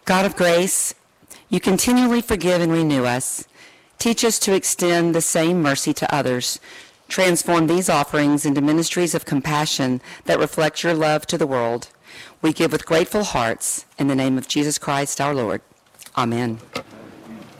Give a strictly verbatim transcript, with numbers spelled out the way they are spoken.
God of grace, you continually forgive and renew us. Teach us to extend the same mercy to others. Transform these offerings into ministries of compassion that reflect your love to the world. We give with grateful hearts in the name of Jesus Christ our Lord. Amen.